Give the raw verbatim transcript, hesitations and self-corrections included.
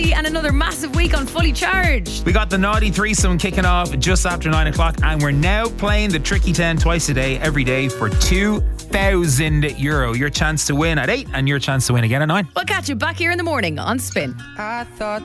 Matty and another massive week on Fully Charged. We got the Naughty Threesome kicking off just after nine o'clock, and we're now playing the Tricky ten twice a day, every day for two thousand euro. Your chance to win at eight and your chance to win again at nine. We'll catch you back here in the morning on Spin. I thought